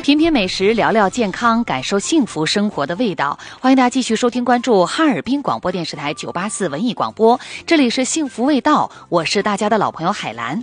品品美食，聊聊健康，感受幸福生活的味道。欢迎大家继续收听关注哈尔滨广播电视台984文艺广播，这里是幸福味道，我是大家的老朋友海兰。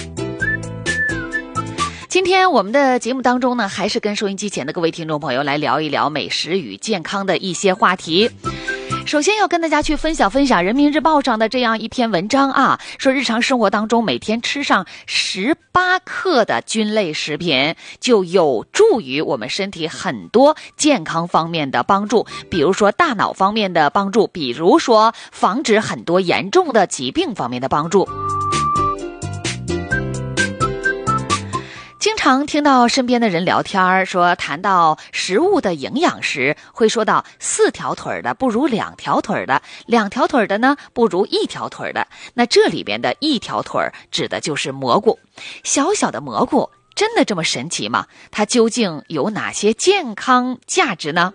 今天我们的节目当中呢，还是跟收音机前的各位听众朋友来聊一聊美食与健康的一些话题。首先要跟大家去分享人民日报上的这样一篇文章啊，说日常生活当中每天吃上18克的菌类食品，就有助于我们身体很多健康方面的帮助，比如说大脑方面的帮助，比如说防止很多严重的疾病方面的帮助。经常听到身边的人聊天，说谈到食物的营养时，会说到4条腿的不如2条腿的，2条腿的呢不如1条腿的。那这里边的1条腿指的就是蘑菇。小小的蘑菇真的这么神奇吗？它究竟有哪些健康价值呢？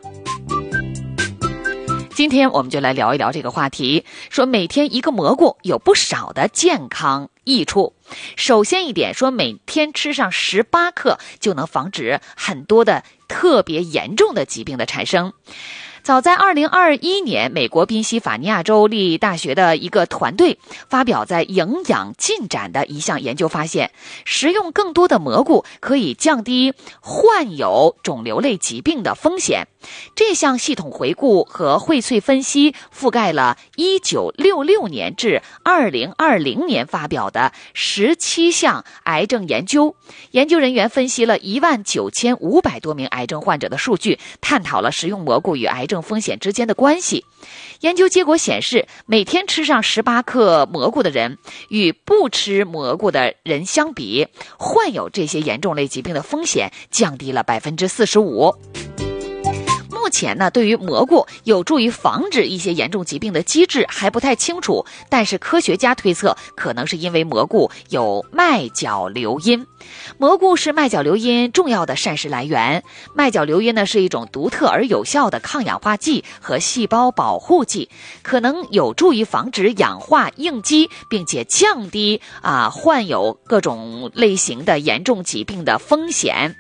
今天我们就来聊一聊这个话题，说每天一个蘑菇有不少的健康益处。首先一点说，每天吃上18克就能防止很多的特别严重的疾病的产生。早在2021年，美国宾夕法尼亚州立大学的一个团队发表在《营养进展》的一项研究发现，食用更多的蘑菇可以降低患有肿瘤类疾病的风险。这项系统回顾和荟萃分析覆盖了1966年至2020年发表的17项癌症研究。研究人员分析了19500多名癌症患者的数据，探讨了食用蘑菇与癌症风险之间的关系。研究结果显示，每天吃上18克蘑菇的人与不吃蘑菇的人相比，患有这些严重类疾病的风险降低了45%。目前呢，对于蘑菇有助于防止一些严重疾病的机制还不太清楚，但是科学家推测，可能是因为蘑菇有麦角硫因。蘑菇是麦角硫因重要的膳食来源。麦角硫因呢是一种独特而有效的抗氧化剂和细胞保护剂，可能有助于防止氧化应激，并且降低患有各种类型的严重疾病的风险。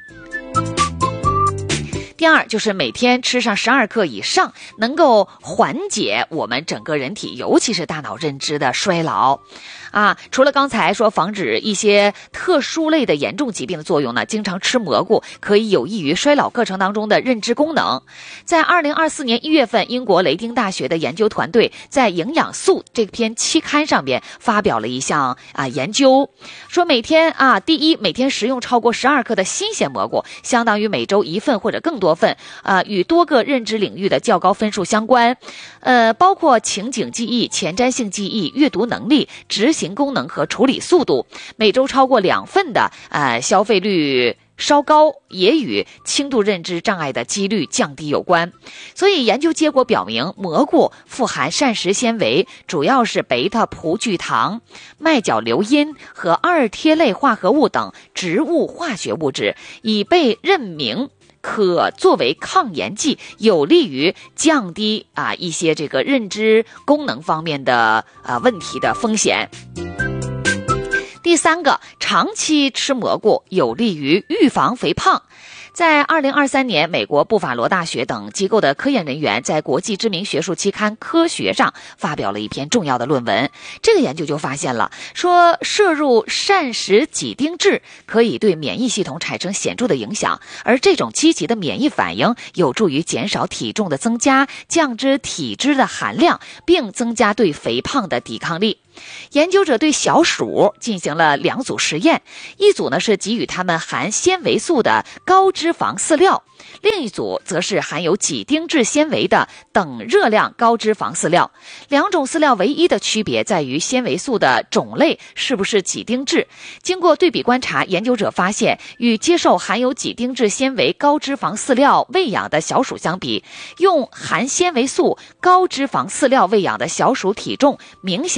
第二，就是每天吃上12克以上，能够缓解我们整个人体，尤其是大脑认知的衰老。除了刚才说防止一些特殊类的严重疾病的作用呢，经常吃蘑菇可以有益于衰老过程当中的认知功能。在2024年1月份，英国雷丁大学的研究团队在《营养素》这篇期刊上面发表了一项研究，说每天第一，每天食用超过12克的新鲜蘑菇，相当于每周1份或者更多份，与多个认知领域的较高分数相关，包括情景记忆、前瞻性记忆、阅读能力、执行功能和处理速度。每周超过2份的消费率稍高，也与轻度认知障碍的几率降低有关。所以研究结果表明，蘑菇富含膳食纤维，主要是贝塔葡聚糖、麦角硫因和二萜类化合物等植物化学物质，已被认明可作为抗炎剂，有利于降低一些这个认知功能方面的问题的风险。第三个，长期吃蘑菇有利于预防肥胖。在2023年，美国布法罗大学等机构的科研人员在国际知名学术期刊《科学》上发表了一篇重要的论文。这个研究就发现了，说摄入膳食几丁质可以对免疫系统产生显著的影响，而这种积极的免疫反应有助于减少体重的增加，降低体脂的含量，并增加对肥胖的抵抗力。研究者对小鼠进行了2组实验，一组呢是给予它们含纤维素的高脂肪饲料，另一组则是含有几丁质纤维的等热量高脂肪饲料。2种饲料唯一的区别在于纤维素的种类是不是几丁质。经过对比观察，研究者发现，与接受含有几丁质纤维高脂肪饲料喂养的小鼠相比，用含纤维素高脂肪饲料喂养的小鼠体重明显增长，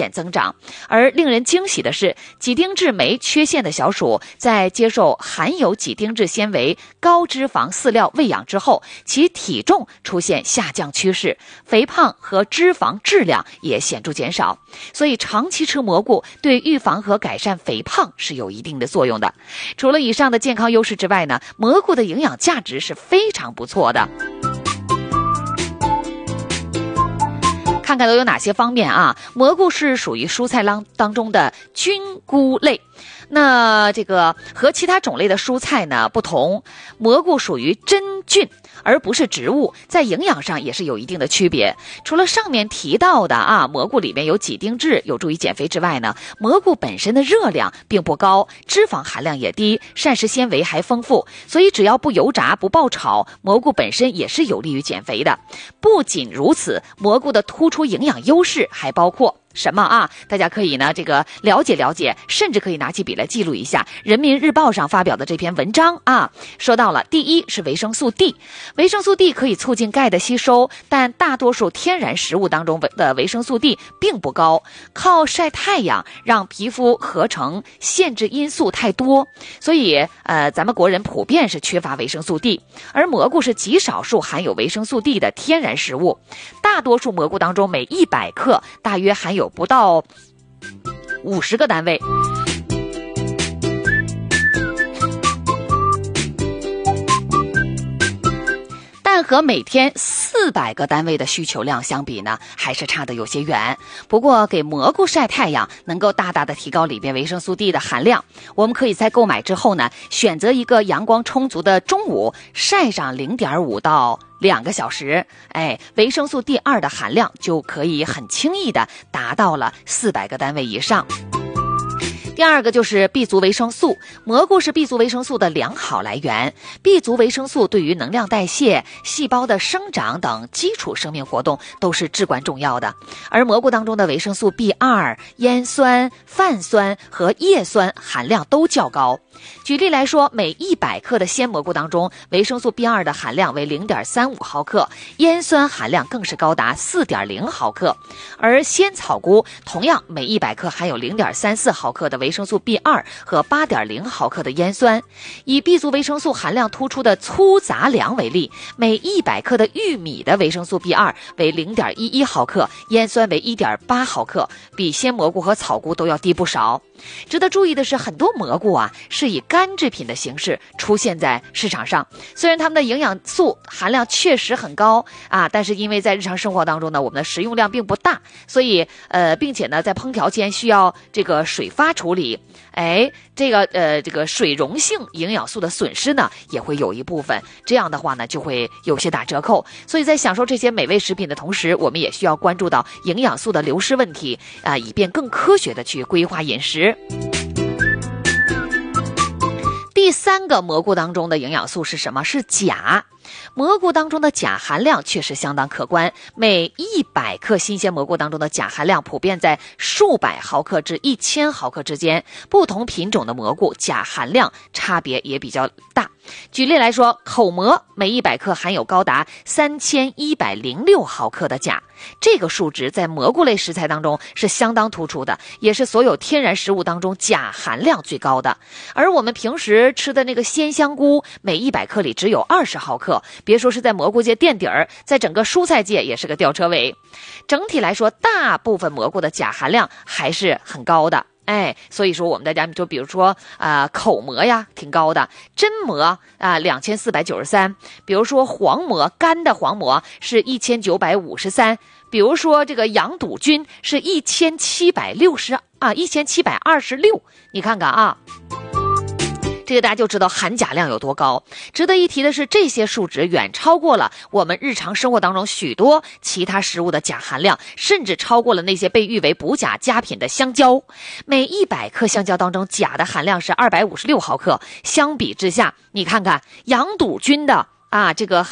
长。而令人惊喜的是，几丁质酶缺陷的小鼠在接受含有几丁质纤维高脂肪饲料喂养之后，其体重出现下降趋势，肥胖和脂肪质量也显著减少。所以长期吃蘑菇对预防和改善肥胖是有一定的作用的。除了以上的健康优势之外呢，蘑菇的营养价值是非常不错的。看看都有哪些方面啊？蘑菇是属于蔬菜当中的菌菇类。那这个和其他种类的蔬菜呢不同，蘑菇属于真菌，而不是植物，在营养上也是有一定的区别。除了上面提到的蘑菇里面有几丁质有助于减肥之外呢，蘑菇本身的热量并不高，脂肪含量也低，膳食纤维还丰富，所以只要不油炸不爆炒，蘑菇本身也是有利于减肥的。不仅如此，蘑菇的突出营养优势还包括什么大家可以呢了解了解，甚至可以拿起笔来记录一下人民日报上发表的这篇文章说到了，第一是维生素 D。 维生素 D 可以促进钙的吸收，但大多数天然食物当中的维生素 D 并不高，靠晒太阳让皮肤合成限制因素太多，所以咱们国人普遍是缺乏维生素 D。 而蘑菇是极少数含有维生素 D 的天然食物，大多数蘑菇当中每100克大约含有不到50个单位。但和每天400个单位的需求量相比呢，还是差得有些远。不过给蘑菇晒太阳能够大大的提高里边维生素 D 的含量。我们可以在购买之后呢，选择一个阳光充足的中午，晒上0.5到2个小时，维生素 D2 的含量就可以很轻易的达到了400个单位以上。第二个就是 B 族维生素，蘑菇是 B 族维生素的良好来源。B 族维生素对于能量代谢、细胞的生长等基础生命活动都是至关重要的。而蘑菇当中的维生素 B2、烟酸、泛酸和叶酸含量都较高。举例来说，每100克的鲜蘑菇当中，维生素 B2 的含量为 0.35 毫克，烟酸含量更是高达 4.0 毫克。而鲜草菇同样每100克含有 0.34 毫克的维生素 B2 和 8.0 毫克的烟酸。以 B 族维生素含量突出的粗杂粮为例，每100克的玉米的维生素 B2 为 0.11 毫克，烟酸为 1.8 毫克，比鲜蘑菇和草菇都要低不少。值得注意的是，很多蘑菇是以干制品的形式出现在市场上。虽然它们的营养素含量确实很高但是因为在日常生活当中呢，我们的食用量并不大，所以并且呢，在烹调间需要这个水发处理，这个水溶性营养素的损失呢，也会有一部分，这样的话呢，就会有些打折扣。所以在享受这些美味食品的同时，我们也需要关注到营养素的流失问题以便更科学的去规划饮食。第3个蘑菇当中的营养素是什么？是钾。蘑菇当中的钾含量确实相当可观，每100克新鲜蘑菇当中的钾含量普遍在数百毫克至1000毫克之间，不同品种的蘑菇钾含量差别也比较大。举例来说，口蘑每100克含有高达3106毫克的钾，这个数值在蘑菇类食材当中是相当突出的，也是所有天然食物当中钾含量最高的。而我们平时吃的那个鲜香菇，每100克里只有20毫克，别说是在蘑菇界垫底儿，在整个蔬菜界也是个吊车尾。整体来说，大部分蘑菇的钾含量还是很高的。所以说我们大家就比如说口蘑呀挺高的，真蘑2493，比如说黄蘑，干的黄蘑是1953，比如说这个羊肚菌是1726，你看看这个大家就知道含钾量有多高。值得一提的是，这些数值远超过了我们日常生活当中许多其他食物的钾含量，甚至超过了那些被誉为补钾佳品的香蕉。每100克香蕉当中钾的含量是256毫克，相比之下，你看看羊肚菌的这个